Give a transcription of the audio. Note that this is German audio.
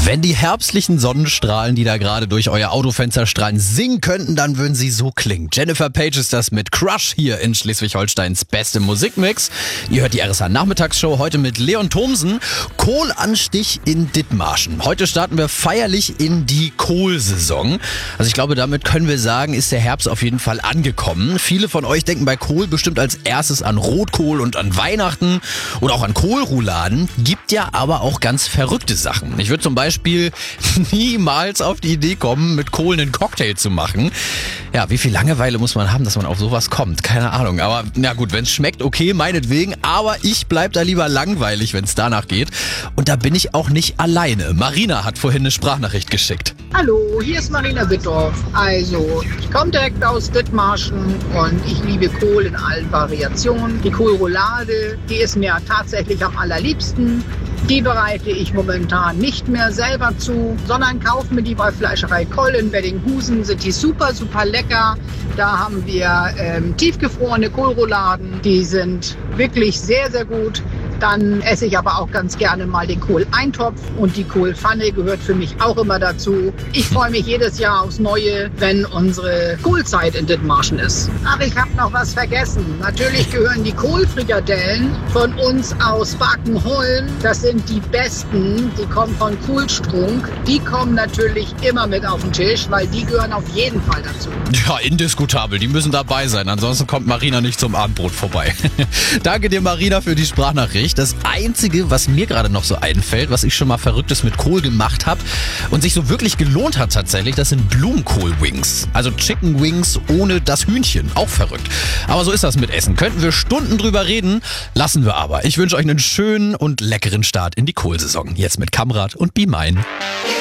Wenn die herbstlichen Sonnenstrahlen, die da gerade durch euer Autofenster strahlen, singen könnten, dann würden sie so klingen. Jennifer Page ist das mit Crush hier in Schleswig-Holsteins beste Musikmix. Ihr hört die RSA Nachmittagsshow heute mit Leon Thomsen. Kohlanstich in Dithmarschen. Heute starten wir feierlich in die Kohlsaison. Also ich glaube, damit können wir sagen, ist der Herbst auf jeden Fall angekommen. Viele von euch denken bei Kohl bestimmt als erstes an Rotkohl und an Weihnachten oder auch an Kohlrouladen. Gibt ja aber auch ganz verrückte Sachen. Ich würde zum Beispiel niemals auf die Idee kommen, mit Kohl einen Cocktail zu machen. Ja, wie viel Langeweile muss man haben, dass man auf sowas kommt? Keine Ahnung. Aber na gut, wenn es schmeckt, okay, meinetwegen. Aber ich bleib da lieber langweilig, wenn es danach geht. Und da bin ich auch nicht alleine. Marina hat vorhin eine Sprachnachricht geschickt. Hallo, hier ist Marina Wittorf. Also, ich komme direkt aus Dithmarschen und ich liebe Kohl in allen Variationen. Die Kohlroulade, die ist mir tatsächlich am allerliebsten. Die bereite ich momentan nicht mehr selber zu, sondern kaufe mir die bei Fleischerei Koll in Weddinghusen. Sind die super, super lecker. Da haben wir tiefgefrorene Kohlrouladen. Die sind wirklich sehr, sehr gut. Dann esse ich aber auch ganz gerne mal den Kohleintopf und die Kohlpfanne gehört für mich auch immer dazu. Ich freue mich jedes Jahr aufs Neue, wenn unsere Kohlzeit in Dithmarschen ist. Ach, ich habe noch was vergessen. Natürlich gehören die Kohlfrikadellen von uns aus Bakenholm. Das sind die besten, die kommen von Kohlstrunk. Die kommen natürlich immer mit auf den Tisch, weil die gehören auf jeden Fall dazu. Ja, indiskutabel. Die müssen dabei sein. Ansonsten kommt Marina nicht zum Abendbrot vorbei. Danke dir, Marina, für die Sprachnachricht. Das Einzige, was mir gerade noch so einfällt, was ich schon mal Verrücktes mit Kohl gemacht habe und sich so wirklich gelohnt hat tatsächlich, das sind Blumenkohl-Wings. Also Chicken Wings ohne das Hühnchen. Auch verrückt. Aber so ist das mit Essen. Könnten wir Stunden drüber reden, lassen wir aber. Ich wünsche euch einen schönen und leckeren Start in die Kohlsaison. Jetzt mit Kamrat und Be Mine.